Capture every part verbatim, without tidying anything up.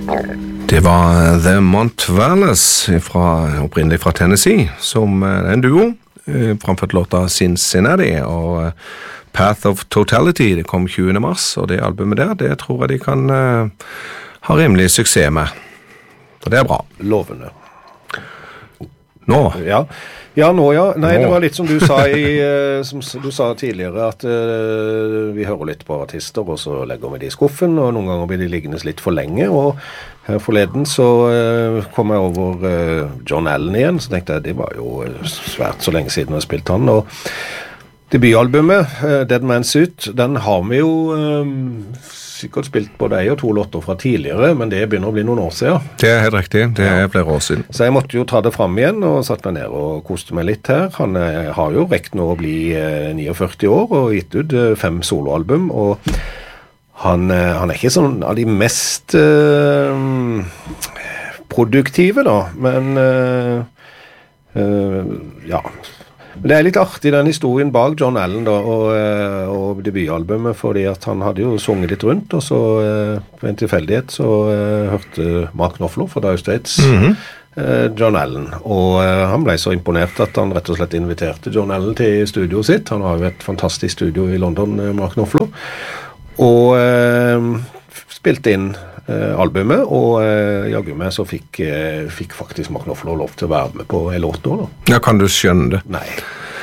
Det var The Montvalles, fra, opprinnelig fra Tennessee, som en duo, framført låta Cincinnati, og Path of Totality, det kom tjuende mars, og det albumet der, det tror jeg de kan uh, ha rimelig suksess med. Og det er bra. Lovende. Nå? Ja. Ja, nå ja. Nei, nå. Det var litt som du sa, i, som du sa tidligere, at uh, vi hører litt på artister, og så legger vi de i skuffen, og noen ganger blir de liggende litt for lenge, og her forleden så uh, kom jeg over uh, John Allen igjen, så tenkte jeg, det var jo svært så lenge siden jeg spilte han, og debutalbumet, uh, Dead Man's Suit, den har vi jo um, sikkert spilt både ei og to låter fra tidligere, men det begynner å bli noen år siden. Det er helt riktig, det er ja. flere år siden. Så jeg måtte jo ta det fram igjen og satt meg ned og koste meg litt her. Han eh, har jo rekt nå å bli eh, førtini år og gitt ut eh, fem soloalbum, og han, eh, han er ikke sånn av de mest eh, produktive da, men eh, eh, ja... Det er litt artig den historien bak John Allen da, og, og debutalbumet, fordi at han hadde jo sunget litt rundt, og så ved en tilfeldighet så uh, hørte Mark Knopfler fra Dire Straits mm-hmm. uh, John Allen, og uh, han ble så imponert at han rett og slett inviterte John Allen til studioet sitt. Han har jo et fantastisk studio i London, uh, Mark Knopfler, og uh, spilte inn uh, albumet, og uh, jaggu meg så fikk, uh, fikk faktisk Mark Knopfler lov til å være med på en låt nå da. Ja, kan du skjønne det? Nei.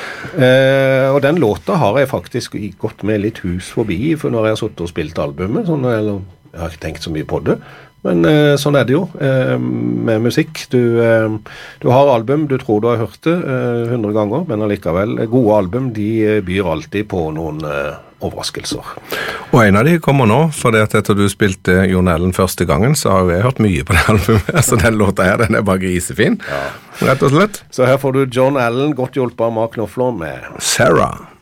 Uh, og den låta har jeg faktisk gått med litt hus forbi, for når jeg har suttet og spilt albumet, sånn, eller, jeg har ikke tenkt så mye på det, men uh, sånn er det jo uh, med musikk. Du, uh, du har album, du tror du har hørt det hundre uh, ganger, men allikevel, gode album, de uh, byr alltid på noen uh, overraskelser. Og en av de kommer nå, for det at etter du spilte John Allen første gangen, så har jeg hørt mye på det albumet, så den låta her, den er bare grisefin, ja. Rett og slett. Så her får du John Allen, godt hjulpet av Mark Knopfler med Sarah.